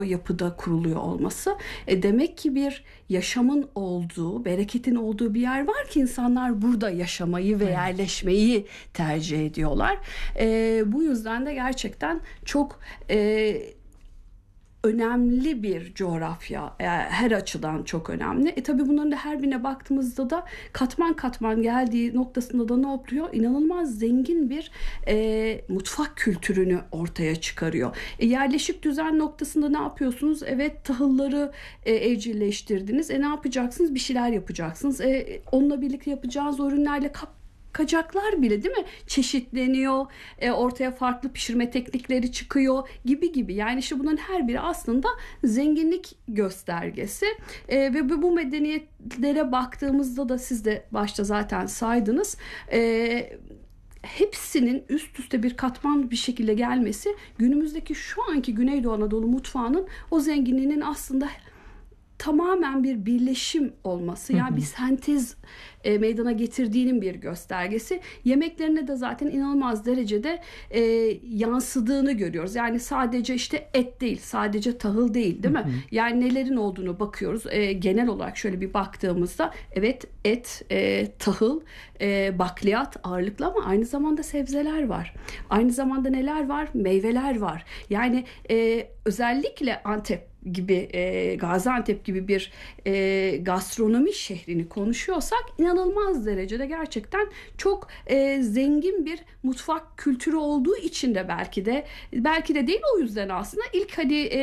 yapıda kuruluyor olması. Demek ki bir yaşamın olduğu, bereketin olduğu bir yer var ki insanlar burada yaşamayı ve yerleşmeyi tercih ediyorlar. Bu yüzden de gerçekten çok önemli bir coğrafya, her açıdan çok önemli. Tabii bunların da her birine baktığımızda da katman katman geldiği noktasında da ne oluyor? İnanılmaz zengin bir mutfak kültürünü ortaya çıkarıyor. Yerleşik düzen noktasında ne yapıyorsunuz? Evet, tahılları evcilleştirdiniz. Ne yapacaksınız? Bir şeyler yapacaksınız. Onunla birlikte yapacağınız o ürünlerle kacaklar bile değil mi? Çeşitleniyor, ortaya farklı pişirme teknikleri çıkıyor gibi gibi. Yani işte bunların her biri aslında zenginlik göstergesi. Ve bu medeniyetlere baktığımızda da siz de başta zaten saydınız. Hepsinin üst üste bir katman bir şekilde gelmesi günümüzdeki şu anki Güneydoğu Anadolu mutfağının o zenginliğinin aslında tamamen bir birleşim olması, yani bir sentez meydana getirdiğinin bir göstergesi. Yemeklerine de zaten inanılmaz derecede yansıdığını görüyoruz. Yani sadece işte et değil, sadece tahıl değil, değil mi? Yani nelerin olduğunu bakıyoruz. Genel olarak şöyle bir baktığımızda evet, et, tahıl, bakliyat ağırlıklı ama aynı zamanda sebzeler var. Aynı zamanda neler var? Meyveler var. Yani özellikle Antep gibi, Gaziantep gibi bir gastronomi şehrini konuşuyorsak inanılmaz derecede gerçekten çok zengin bir mutfak kültürü olduğu için de belki de değil, o yüzden aslında ilk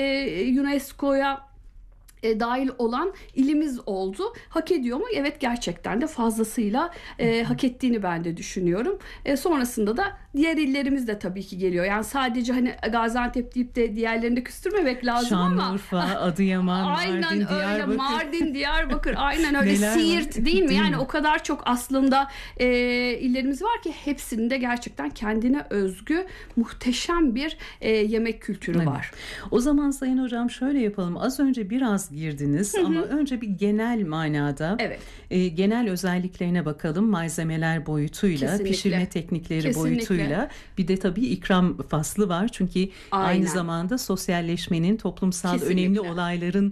UNESCO'ya dahil olan ilimiz oldu. Hak ediyor mu? Evet, gerçekten de fazlasıyla hak ettiğini ben de düşünüyorum. Sonrasında da diğer illerimiz de tabii ki geliyor. Yani sadece hani Gaziantep deyip de diğerlerini de küstürmemek lazım. Şanlıurfa, ama Adıyaman, aynen Mardin, öyle. Diyarbakır. Mardin, Diyarbakır, aynen öyle. Siirt değil mi? Yani o kadar çok aslında illerimiz var ki hepsinde gerçekten kendine özgü muhteşem bir yemek kültürü var. O zaman Sayın Hocam şöyle yapalım. Az önce biraz girdiniz ama önce bir genel manada genel özelliklerine bakalım. Malzemeler boyutuyla, Kesinlikle. pişirme teknikleri Kesinlikle. boyutuyla, bir de tabii ikram faslı var. Çünkü aynı zamanda sosyalleşmenin, toplumsal önemli olayların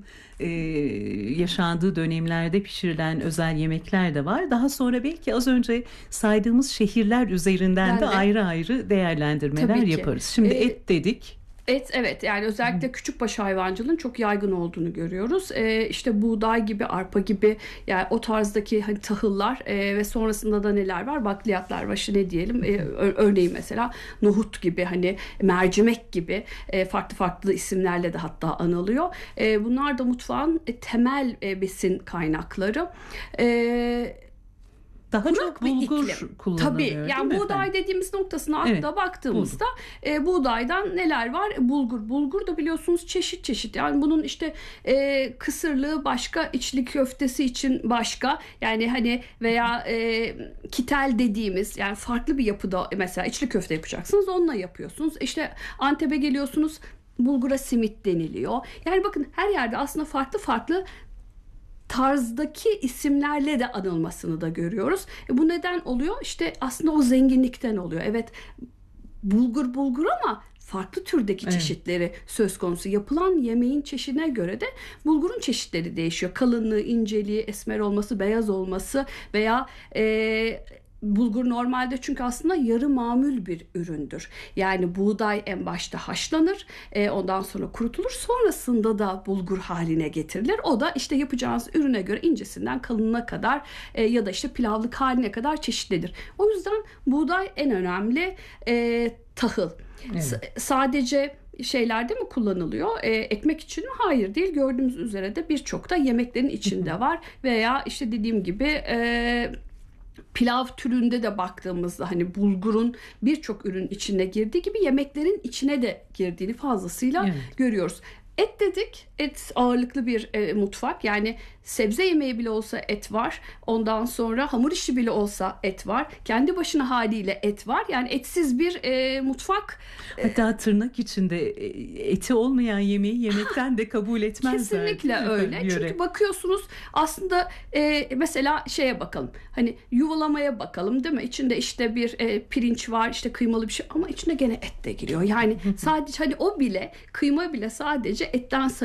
yaşandığı dönemlerde pişirilen özel yemekler de var. Daha sonra belki az önce saydığımız şehirler üzerinden de ayrı ayrı değerlendirmeler yaparız. Şimdi et dedik. Et, evet, yani özellikle küçükbaş hayvancılığın çok yaygın olduğunu görüyoruz. İşte buğday gibi, arpa gibi, yani o tarzdaki hani tahıllar ve sonrasında da neler var? Bakliyatlar var. İşte ne diyelim? Örneğin mesela nohut gibi, hani mercimek gibi farklı farklı isimlerle de hatta anılıyor. Bunlar da mutfağın temel besin kaynakları. Daha çok bulgur kullanılıyor. Tabii, yani buğday dediğimiz noktasına da baktığımızda buğdaydan neler var? Bulgur da biliyorsunuz çeşit çeşit. Yani bunun işte kısırlığı başka, içli köftesi için başka. Yani hani veya kitel dediğimiz, yani farklı bir yapıda, mesela içli köfte yapacaksınız, onunla yapıyorsunuz. İşte Antep'e geliyorsunuz, bulgura simit deniliyor. Yani bakın, her yerde aslında farklı farklı tarzdaki isimlerle de anılmasını da görüyoruz. Bu neden oluyor? İşte aslında o zenginlikten oluyor. Evet, bulgur ama farklı türdeki çeşitleri söz konusu. Yapılan yemeğin çeşidine göre de bulgurun çeşitleri değişiyor. Kalınlığı, inceliği, esmer olması, beyaz olması veya bulgur normalde çünkü aslında yarı mamül bir üründür. Yani buğday en başta haşlanır, ondan sonra kurutulur, sonrasında da bulgur haline getirilir. O da işte yapacağınız ürüne göre incesinden kalınına kadar ya da işte pilavlık haline kadar çeşitlidir. O yüzden buğday en önemli tahıl. Sadece şeylerde mi kullanılıyor? Ekmek için mi? Hayır, değil. Gördüğümüz üzere de birçok da yemeklerin içinde var veya işte dediğim gibi pilav türünde de baktığımızda hani bulgurun birçok ürün içine girdiği gibi yemeklerin içine de girdiğini fazlasıyla görüyoruz. Et dedik. Et ağırlıklı bir mutfak. Yani sebze yemeği bile olsa et var. Ondan sonra hamur işi bile olsa et var. Kendi başına haliyle et var. Yani etsiz bir mutfak. Hatta tırnak içinde eti olmayan yemeği yemekten de kabul etmezler. Kesinlikle öyle. Çünkü bakıyorsunuz aslında mesela şeye bakalım. Hani yuvalamaya bakalım, değil mi? İçinde işte bir pirinç var, işte kıymalı bir şey ama içine gene et de giriyor. Yani sadece hani o bile, kıyma bile sadece etten